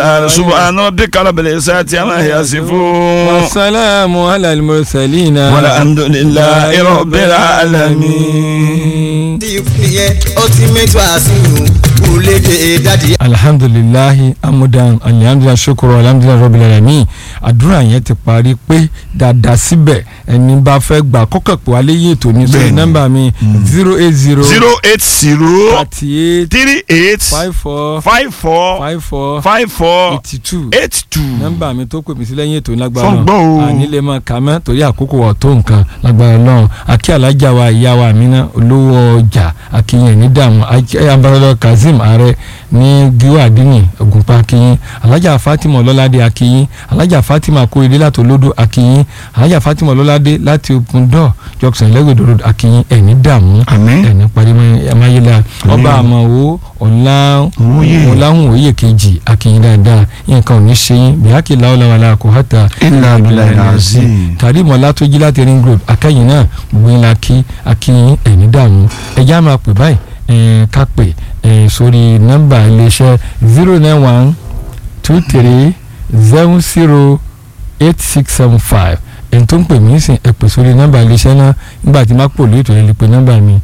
subhana rabbika rabbil izzati amma yasifun. wa salamun ala al-mursalin. walhamdulillahi rabbil alamin. alhamdulillahi amudan alhamdulillahi shukuru alhamdulillahi rabbil alamin. àdúrà yẹn ti parí pé dáadáa síbẹ̀ ẹni bá fẹ́ gbà kọ́kọ́ pé wálé yé ètò ní sọ nọ́mbà mi 080 82 nọ́mbà mi tó pè mí sí lẹ́yìn ètò lágbára náà ànílẹ̀ máa kà mọ́ torí àkókò wọ̀ tó nǹkan lágbára náà akí alájà wa ìyá wa Amina olówó ọjà akínyẹn ní dààmú abáyọ̀lọ́ Kazeem ààrẹ ní gíwá àdínì ògùnpá akínyìn alájà Fatima ọlọ́ládé akínyìn alájà Fatima kóyèdé láti olódò akínyìn alájà Fatima ọlọ́ládé láti open door jọkùsàn lẹ́gbẹ̀dọ̀rọ̀ akínyìn ẹ̀ní dààmú ẹ̀ní parí ẹ̀máyélá ọba àmọ̀wò ọ̀làhùn òye kejì akínyìn dáadáa nǹkan ò ní ṣe yín bíákì láwọláwàlá kò hàtà Karim Ọlátúnjí láti ring road akẹ́yìn náà gbìyànjú akínyìn ẹ̀ní dààmú ẹ̀já máa pè báyìí ká pè sórí nọ́mbà iléeṣẹ́ 09123708675 ẹni tó ń pè mí sìn ẹ pè sórí nọ́mbà iléeṣẹ́ náà nígbà tí má pò lóye tó lè pè nọ́mbà mi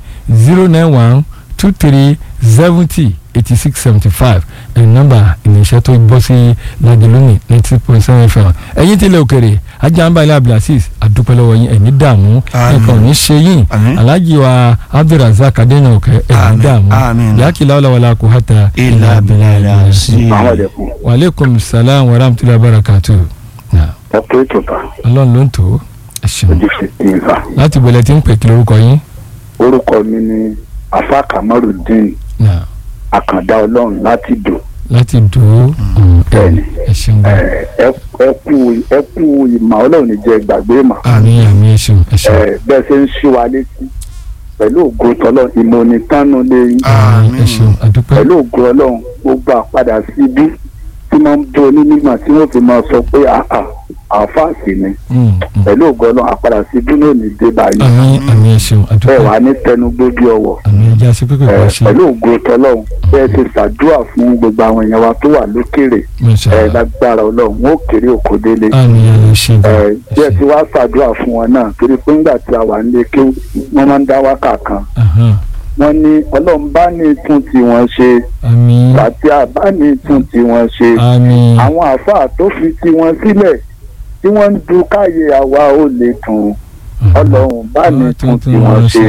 09123708675 ẹni nọ́mbà iléeṣẹ́ tó gbọ́ sí Lagiluni 90.7 FM ẹ̀yin tilẹ̀ òkèrè ajá ilé Abdulaziz àdúpẹ́ lọ́wọ́ yín ẹ̀ní dààmú nǹkan ò ní ṣe yín Alhaji wa Abdulrazak Adéyàn òkè ẹ̀ní dààmú yàkìlá ọlọ́wọ́lá kò hàtà ilà abẹ́lẹ́ wa aleykum salaam wa rahmatulahi wa barakatuh. ọlọ́run ló ń tó ẹ̀ṣin láti bẹ̀rẹ̀ tí ń pè kí lórúkọ yín. orúkọ mi ni Afa Kamarudin Àkàndá Ọlọ́run láti dò. láti dò ó ẹ̀ṣin gbà. ẹ kú ìmọ̀ Ọlọ́run jẹ́ gbàgbé ìmọ̀. àmín àmín ẹ̀ṣin. bẹ́ẹ̀ ṣe ń ṣí wa létí pẹ̀lú ògo tọ́lọ́ ìmọ̀ onítànú lẹ́yìn. ẹ̀ṣin àdúpẹ́. pẹ̀lú ògo Ọlọ́run gbogbo àpadà síbí tí wọ́n ń bó onímọ̀ tí wọ́n fi máa sọ pé àfáàsì ni pẹ̀lú ògo Ọlọ́run àpadà síbí náà ní dé báyìí. àmín ẹ̀ṣin àdúpẹ́. ẹ wà ní tẹnugbójú ọwọ́. àmín ẹja sí pípẹ́ kọ́ ṣe. pẹ̀lú ògo tọ́lọ́run bẹ́ẹ̀ ti ṣàdúrà fún gbogbo àwọn èèyàn wa tó wà lókèrè lágbára Ọlọ́run wọn ò kéré òkò délé. bẹ́ẹ̀ ti wá ṣàdúrà fún wọn náà torí pé ńgbà tí a wà nílé kí wọ́n máa ń dá wákà kan wọ́n ní Ọlọ́run bá ní tún tí wọ́n ṣe àti àbá ní tún tí wọ́n ṣe àwọn àáfàá tó fi tí wọ́n sílẹ̀ tí wọ́n ń du káyé àwa ò lè tún Ọlọ́run bá ní tún tí wọ́n ṣe.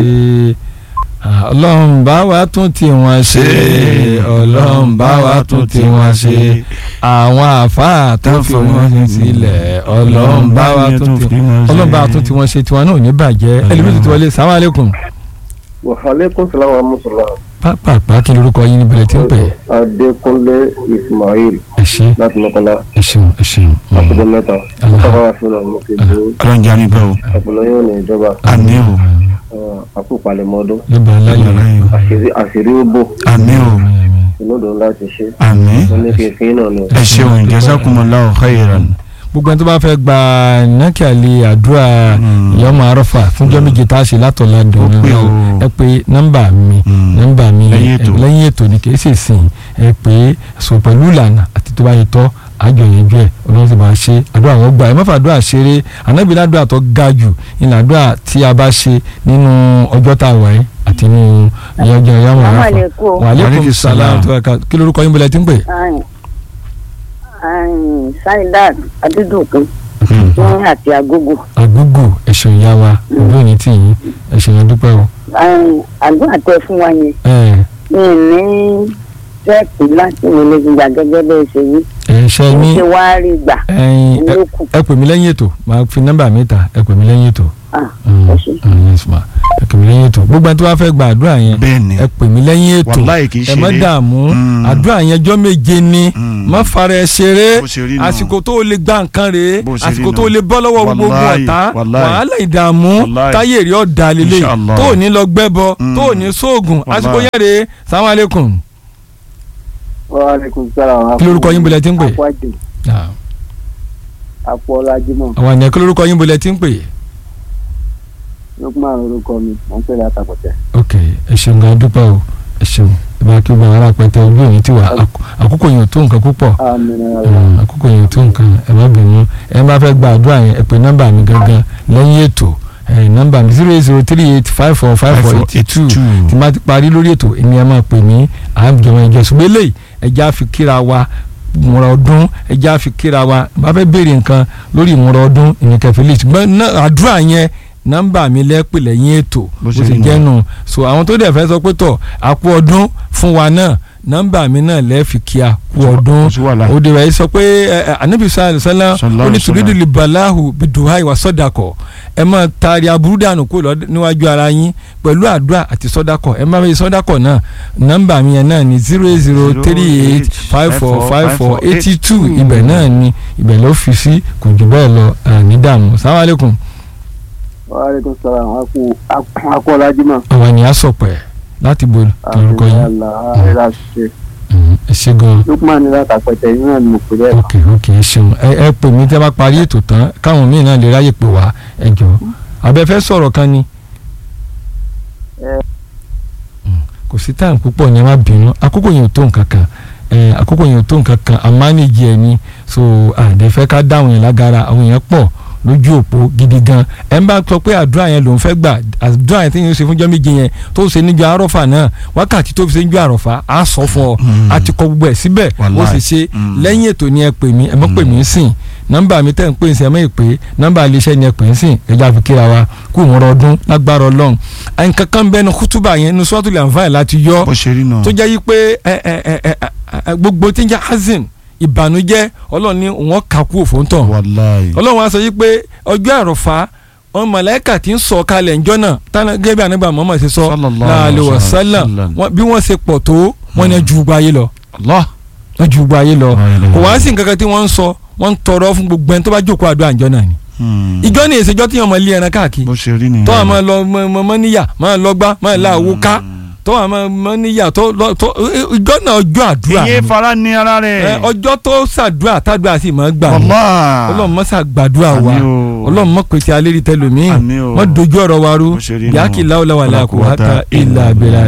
Ọlọ́run bá wa tún tí wọ́n ṣe Ọlọ́run bá wa tún tí wọ́n ṣe àwọn àáfàá tó fi wọ́n sílẹ̀ Ọlọ́run bá wa tún tí wọ́n ṣe tiwọn náà ò ní bàjẹ́ ẹlẹ́mìtì tí wọ́n lé sàmú alẹ́kùn. Wàhálẹ́kùn sàlámù àmúṣọlá. pápá kí lorúkọ yín níbi tí ń pè. Adékúnlé Ismail. láti Mọ́kànlá. ẹṣin. àpòlọ mẹ́ta. ọkọ̀ àfihàn mi kì í bó. ọlọ́njà mi bẹ́ẹ̀ o. àpòlọ yóò ní ìjọba. àmín o. àpòpalẹ̀mọ́dún. lẹ́bàá aláyọ̀. àṣírí ó bò. àmín o. inú dùn láti ṣe. àmín. wọ́n ní kí n fi náà lọ. ẹ ṣeun jazakumullahu khairan. gbogbo ẹni tó bá fẹ́ gba nákàlẹ̀ àdúrà yọmọ arọ́fà fúnjọ́ méje tá a ṣe látọ̀lá dọ̀rọ̀ ẹ pé nọ́mbà mi lẹ́yìn ètò ní kì í ṣe sìn ẹ pé sọ pẹ̀lú ìlànà àti tó bá yẹ tọ́ àjọ yẹn jù ẹ ọlọ́run ti máa ṣe àdúrà wọn gbà ẹ má fà àdúrà ṣeré ànábì ládùúrà tó ga jù ìlànà àdúrà tí a bá ṣe nínú ọjọ́ tá a wà yìí àti nínú ìyọjọ́ yọmọ arọ́fà. wa alaikum salaam kí lórúkọ yín bọ́lẹ̀ tí ń pè. Saidat Adédọ̀kun ní àti Agogo. Agogo ẹ̀sùn ìyá wa ọdún ní tí yín ẹ̀sùn yẹn dúpẹ́ o. àdúrà tẹ fún wa yẹn mi ní rẹ́ẹ̀pì láti wọlé gbígbà gẹ́gẹ́ bẹ́ẹ̀ ṣe wí. ṣe ní ṣe wá rí gbà lókù. ẹ pè mí lẹ́yìn ètò máa fi nọ́mbà mi ta ẹ pè mí lẹ́yìn ètò. ẹ pè mí lẹ́yìn ètò gbogbo ẹni tó bá fẹ́ gba àdúrà yẹn ẹ pè mí lẹ́yìn ètò ẹ má dààmú àdúrà yẹn jọ́ méje ni má fara ẹ ṣeré àsìkò tó o lè gba nǹkan rèé àsìkò tó o lè bọ́ lọ́wọ́ gbogbo ọ̀tá wàhálà ìdààmú táyé rí ọ̀dà lélẹ̀ tó o ní lọ gbẹ́bọ tó o ní sóògùn àsìkò yẹn rèé sàmú alẹ́kùn. kí lórúkọ yín bọ̀lẹ̀ tí ń pè. àpò ọlájúmọ̀. àwọn ènìyàn kí lórúkọ yín bọ̀lẹ̀ tí ń pè. Lukman orúkọ mi mò ń pè láti Àpọ̀tẹ́. ok ẹ ṣeun gan dúpẹ́ o ẹ ṣeun. ìbá kí gbọ́n ara pẹ̀tẹ́ ojú òní ti wà àkókò yẹn ò tó nǹkan púpọ̀ àkókò yẹn ò tó nǹkan ẹ má bínú ẹ bá fẹ́ gba àdúrà yẹn ẹ pè nọ́mbà mi gangan lẹ́yìn ètò nọ́mbà mi 08038545482 tí má ti parí lórí ètò èmi ẹ máa pè mí àjọmọ ìjọ ṣùgbọ́n eléyìí ẹja fi kíra wa ìmúra ọdún ẹja fi kíra wa bá fẹ́ béèrè nǹkan lórí ìmúra ọdún ìnìkẹfẹ́ lè ṣùgbọ́n àdúrà yẹn nọ́mbà mi lẹ́pẹ̀ lẹ́yìn ètò bó ṣe jẹ́nu so àwọn tó dẹ̀ fẹ́ sọ pé tọ̀ àkú ọdún fún wa náà nọ́mbà mi náà lẹ́ẹ̀fi kí a kú ọdún òde rẹ̀ sọ pé anabi sàlẹ̀ ó ní tùrídìí libalahu biduhai wa sọ́dàkọ̀ ẹ máa taari aburú dànù kó lọ níwájú ara yín pẹ̀lú àdúrà àti sọ́dàkọ̀ ẹ máa bẹ sọ́dàkọ̀ náà nọ́mbà mi yẹn náà ní 08038545482 ibẹ̀ náà ni ibẹ̀ ló fi sí kò jù bẹ́ẹ̀ lọ ní dààmú salamu aleykum. waaleykum salaam akọ ọlájúmọ. àwọn ènìyàn sọpẹ́ láti bo orúkọ yín. ẹ ṣe gan. lukman ní láti àpẹtẹ yín náà ni mo pè bẹ́ẹ̀. ok ẹ ṣeun ẹ pè mí tí a bá parí ètò tán káwọn míì náà lè ráyè pè wá ẹ jọ abẹ́fẹ́ sọ̀rọ̀ kan ni. kò sí táwọn púpọ̀ ní ẹ má bínú àkókò yẹn ò tó nǹkan kan àkókò yẹn ò tó nǹkan kan àmánìjì ẹ ní so àdẹ́fẹ́ ká dáhùn yẹn lágara àwọn yẹn pọ̀ lójú òpó gidi gan ẹ ń bá sọ pé àdúrà yẹn lòún fẹ́ gbà àdúrà yẹn tí yẹn ṣe fúnjọ́ méje yẹn tó ṣe níjọ́ àròfà náà wákàtí tó fi ṣe níjọ́ àròfà á sọ fún ọ àti kọ gbogbo ẹ̀ síbẹ̀ ó sì ṣe lẹ́yìn ètò ni ẹ pè mí ẹ mọ́ pè mí sìn nọ́mbà mi tẹ́ ń pè ń sìn ẹ mọ́ ìpè nọ́mbà iléeṣẹ́ ni ẹ pè ń sìn ẹja fi kíra wa kú ìmúra ọdún lágbára Ọlọ́run nǹkan kan bẹ́ẹ̀ ni kútúbà yẹn ní suratul Anfal láti yọ tó jẹ́ yí pé gbogbo tí ń jẹ́ hazin ìbànújẹ́ Ọlọ́run ní wọ́n kà kú òfóńtàn Ọlọ́run á sọ yí pé ọjọ́ àròfà wọn màláíkà tí ń sọ kalẹ̀ ńjọ́ náà tánà gẹ́gẹ́ bí anábà Muhammad ṣe sọ láàlẹ́ wàsálà bí wọ́n ṣe pọ̀ tó wọ́n ní ju gbogbo ayé lọ wọ́n ju gbogbo ayé lọ kò wá sí nǹkan kan tí wọ́n ń sọ wọ́n ń tọrọ fún gbogbo ẹni tó bá jókòó àdúrà ńjọ́ náà ni ìjọ ní ìṣèjọ́ tí wọ́n mọ ilé ẹran káàkiri tó wà máa lọ mọ níyà máa lọ gbá máa la àwo ká tó wà máa níyà tó ìjọ náà ọjọ́ àdúrà iye fara ní ara rẹ̀ ọjọ́ tó ṣàdúrà tàdúrà sì máa gbà Ọlọ́run mọ́ ṣàgbàdúrà wa Ọlọ́run mọ́ pèsè alẹ́ rí tẹlómi mọ́ dojú ọ̀rọ̀ wa rú yàkí láwùláwà làkúwàtà ìlà abẹ́rẹ́.